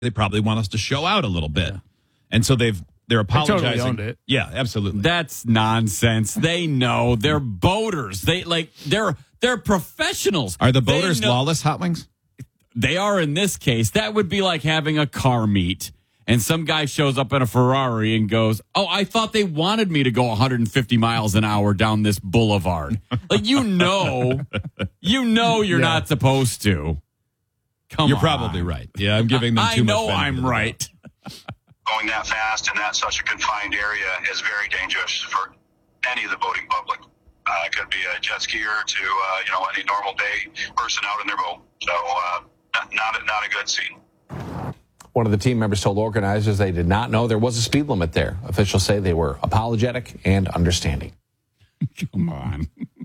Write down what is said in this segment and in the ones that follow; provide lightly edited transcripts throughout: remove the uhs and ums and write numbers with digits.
They probably want us to show out a little bit. And so they're apologizing. They totally owned it. Yeah, absolutely. That's nonsense. They know. They're boaters. They're professionals. Are the boaters lawless, Hot Wings? They are in this case. That would be like having a car meet. And some guy shows up in a Ferrari and goes, "Oh, I thought they wanted me to go 150 miles an hour down this boulevard." Like, you're not supposed to. You're probably right. Yeah, I'm giving them too much. I know I'm right. Going that fast in that such a confined area is very dangerous for any of the boating public. It could be a jet skier to any normal day person out in their boat. So not a good scene. One of the team members told organizers they did not know there was a speed limit there. Officials say they were apologetic and understanding. Come on.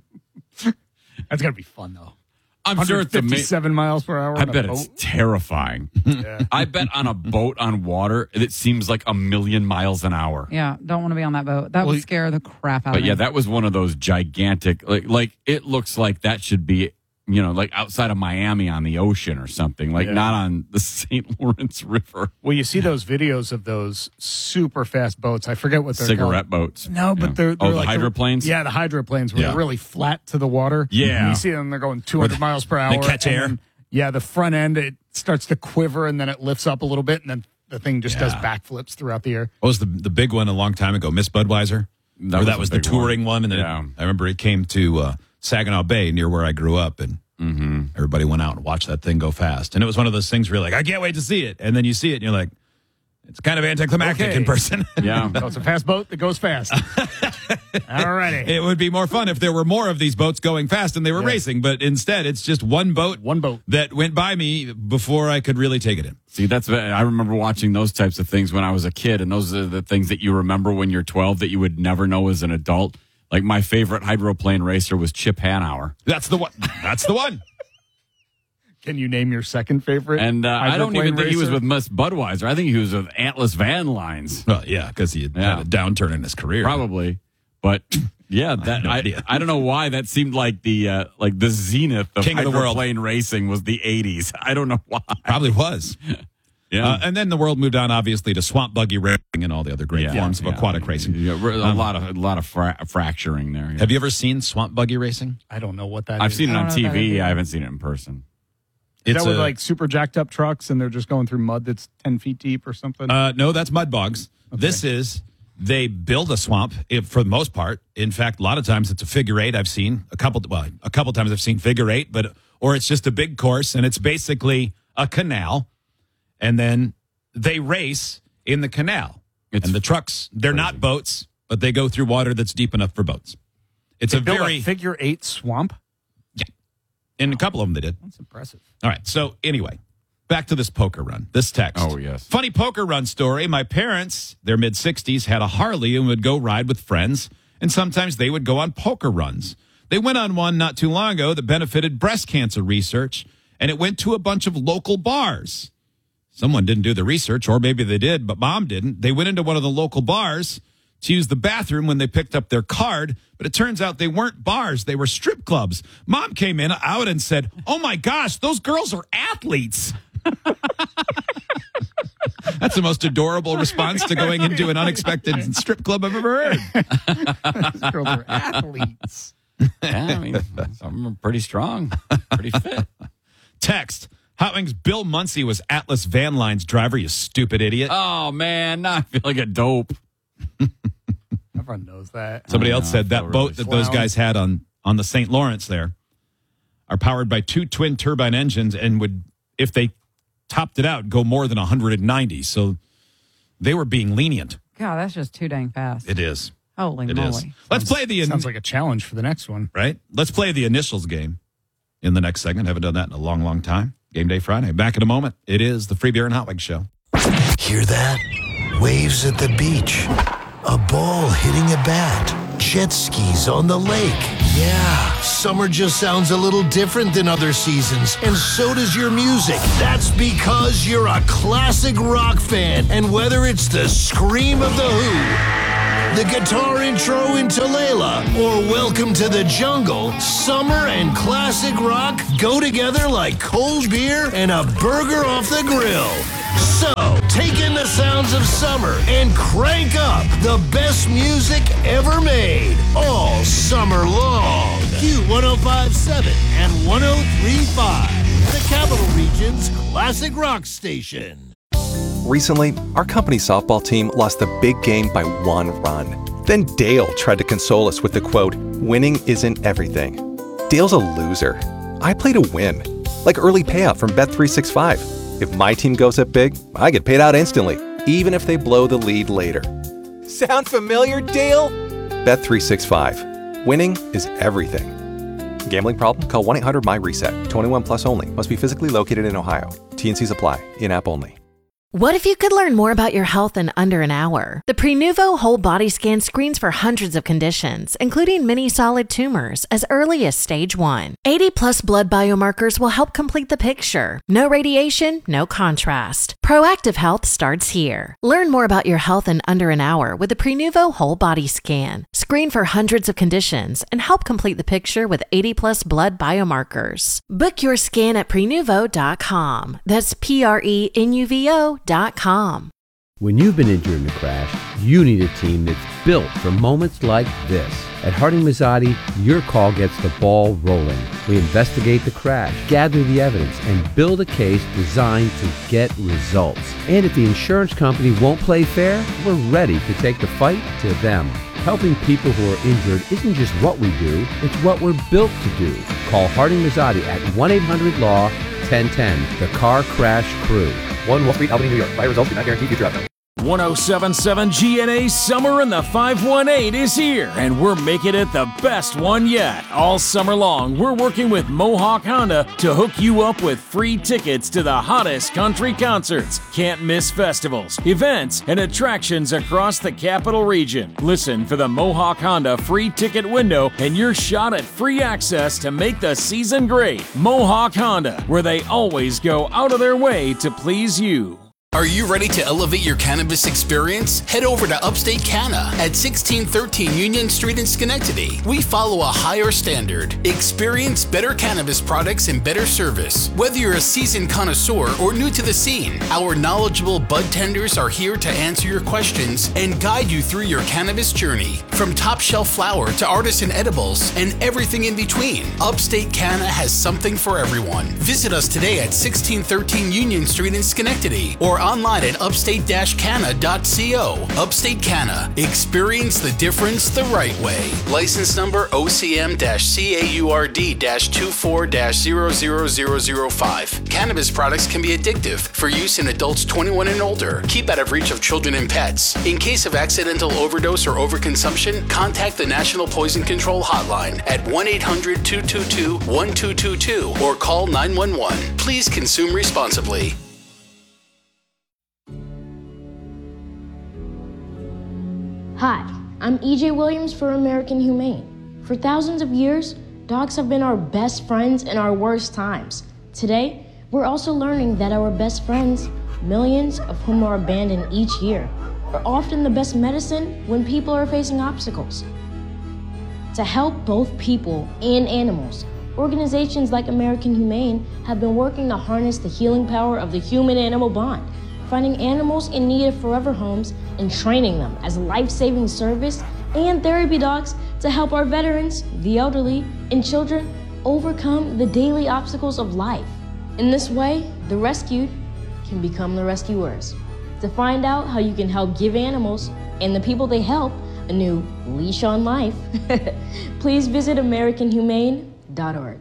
That's got to be fun, though. I'm sure it's 57 miles per hour. I bet it's terrifying. Yeah. I bet on a boat on water, it seems like 1,000,000 miles an hour. Yeah, don't want to be on that boat. That would scare the crap out of me. But yeah, that was one of those gigantic, like it looks like that should be, like outside of Miami on the ocean or something, not on the St. Lawrence River. Well, you see those videos of those super fast boats. I forget what they're Cigarette called. boats. No, but they're the like hydroplanes? Yeah, the hydroplanes where they're really flat to the water. Yeah. And you see them, they're going 200 miles per hour. They catch air. Then, the front end, it starts to quiver and then it lifts up a little bit and then the thing just does backflips throughout the air. What was the big one a long time ago? Miss Budweiser? That was the touring one. And then I remember it came to Saginaw Bay near where I grew up, and everybody went out and watched that thing go fast. And it was one of those things where you're like, I can't wait to see it. And then you see it and you're like, it's kind of anticlimactic in person. Yeah. So it's a fast boat that goes fast. All righty. It would be more fun if there were more of these boats going fast and they were racing, but instead it's just one boat that went by me before I could really take it in. See, I remember watching those types of things when I was a kid, and those are the things that you remember when you're 12 that you would never know as an adult. Like, my favorite hydroplane racer was Chip Hanauer. That's the one. That's the one. Can you name your second favorite? And I don't even think he was racer? with Miss Budweiser. I think he was with Atlas Van Lines. Well, yeah, because he had a downturn in his career. Probably. But yeah, I don't know why that seemed like the zenith of King of the world. hydroplane racing was the 80s. I don't know why. Probably was. Yeah. And then the world moved on, obviously, to swamp buggy racing and all the other great forms of aquatic racing. Yeah, a lot of fracturing there. Yeah. Have you ever seen swamp buggy racing? I don't know what that is. I've seen it on I don't know what that TV. is. I haven't seen it in person. Is that with like super jacked up trucks and they're just going through mud that's 10 feet deep or something? No, that's mud bogs. Okay. This is, they build a swamp for the most part. In fact, a lot of times it's a figure eight. I've seen a couple times I've seen figure eight, or it's just a big course and it's basically a canal. And then they race in the canal. And the trucks, they're not boats, but they go through water that's deep enough for boats. It's They a built very, a figure eight swamp? in a couple of them they did. That's impressive. All right. So anyway, back to this poker run, this text. Oh, yes. Funny poker run story. My parents, their mid-60s, had a Harley and would go ride with friends, and sometimes they would go on poker runs. They went on one not too long ago that benefited breast cancer research, and it went to a bunch of local bars. Someone didn't do the research, or maybe they did, but Mom didn't. They went into one of the local bars to use the bathroom when they picked up their card, but it turns out they weren't bars. They were strip clubs. Mom came out and said, "Oh my gosh, those girls are athletes." That's the most adorable response to going into an unexpected strip club I've ever heard. These girls are athletes. Yeah, I mean, some of them are pretty strong, pretty fit. Text. Hot Wings, Bill Muncie was Atlas Van Lines driver, you stupid idiot. Oh, man, now I feel like a dope. Everyone knows that. Somebody else said that feel boat really that those guys had on the St. Lawrence there are powered by 2 twin turbine engines and would, if they topped it out, go more than 190. So they were being lenient. God, that's just too dang fast. It is. Holy It moly. is. Let's play the Sounds like a challenge for the next one. right. Let's play the initials game in the next segment. Haven't done that in a long, long time. Game Day Friday. Back in a moment. It is the Free Beer and Hot Wings Show. Hear that? Waves at the beach. A ball hitting a bat. Jet skis on the lake. Yeah, summer just sounds a little different than other seasons, and so does your music. That's because you're a classic rock fan, and whether it's the scream of the Who, the guitar intro into Layla, or Welcome to the Jungle, summer and classic rock go together like cold beer and a burger off the grill. So, take in the sounds of summer and crank up the best music ever made all summer long. Q105.7 and 103.5, the Capital Region's classic rock station. Recently, our company softball team lost the big game by 1 run. Then Dale tried to console us with the quote, "Winning isn't everything." Dale's a loser. I play to win, like early payout from Bet365. If my team goes up big, I get paid out instantly, even if they blow the lead later. Sound familiar, Dale? Bet365. Winning is everything. Gambling problem? Call 1-800-MY-RESET. 21 plus only. Must be physically located in Ohio. T&Cs apply. In-app only. What if you could learn more about your health in under an hour? The Prenuvo Whole Body Scan screens for hundreds of conditions, including many solid tumors, as early as stage 1. 80-plus blood biomarkers will help complete the picture. No radiation, no contrast. Proactive health starts here. Learn more about your health in under an hour with the Prenuvo Whole Body Scan. Screen for hundreds of conditions and help complete the picture with 80-plus blood biomarkers. Book your scan at Prenuvo.com. That's Prenuvo.com. When you've been injured in a crash, you need a team that's built for moments like this. At Harding Mazzotti, your call gets the ball rolling. We investigate the crash, gather the evidence, and build a case designed to get results. And if the insurance company won't play fair, we're ready to take the fight to them. Helping people who are injured isn't just what we do, it's what we're built to do. Call Harding Mazzotti at 1-800-LAW-1010, the Car Crash Crew. 1 Wall Street, Albany, New York. Buy results do not guarantee future outcomes. 107.7 GNA Summer in the 518 is here, and we're making it the best one yet. All summer long, we're working with Mohawk Honda to hook you up with free tickets to the hottest country concerts. Can't miss festivals, events, and attractions across the Capital Region. Listen for the Mohawk Honda free ticket window and your shot at free access to make the season great. Mohawk Honda, where they always go out of their way to please you. Are you ready to elevate your cannabis experience? Head over to Upstate Canna at 1613 Union Street in Schenectady. We follow a higher standard. Experience better cannabis products and better service. Whether you're a seasoned connoisseur or new to the scene, our knowledgeable bud tenders are here to answer your questions and guide you through your cannabis journey. From top shelf flower to artisan edibles and everything in between, Upstate Canna has something for everyone. Visit us today at 1613 Union Street in Schenectady or online at upstate-canna.co. Upstate Canna. Experience the difference the right way. License number OCM-CAURD-24-00005. Cannabis products can be addictive for use in adults 21 and older. Keep out of reach of children and pets. In case of accidental overdose or overconsumption, contact the National Poison Control Hotline at 1-800-222-1222 or call 911. Please consume responsibly. Hi, I'm EJ Williams for American Humane. For thousands of years, dogs have been our best friends in our worst times. Today, we're also learning that our best friends, millions of whom are abandoned each year, are often the best medicine when people are facing obstacles. To help both people and animals, organizations like American Humane have been working to harness the healing power of the human-animal bond, finding animals in need of forever homes and training them as life-saving service and therapy dogs to help our veterans, the elderly, and children overcome the daily obstacles of life. In this way, the rescued can become the rescuers. To find out how you can help give animals and the people they help a new leash on life, please visit AmericanHumane.org.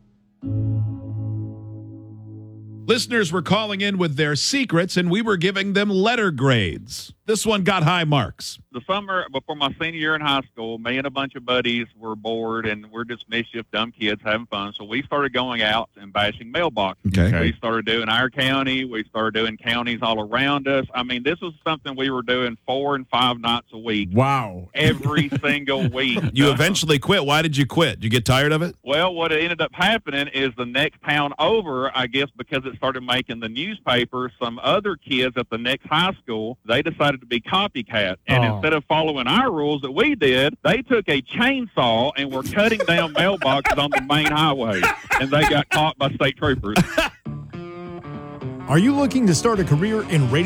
Listeners were calling in with their secrets, and we were giving them letter grades. This one got high marks. The summer before my senior year in high school, me and a bunch of buddies were bored, and we're just mischief, dumb kids having fun. So we started going out and bashing mailboxes. Okay. We started doing our county. We started doing counties all around us. I mean, this was something we were doing 4 and 5 nights a week. Wow. Every single week. You eventually quit. Why did you quit? Did you get tired of it? Well, what ended up happening is the next town over, I guess because it started making the newspaper, some other kids at the next high school, they decided to be copycat. And instead of following our rules that we did, they took a chainsaw and were cutting down mailboxes on the main highway. And they got caught by state troopers. Are you looking to start a career in radio?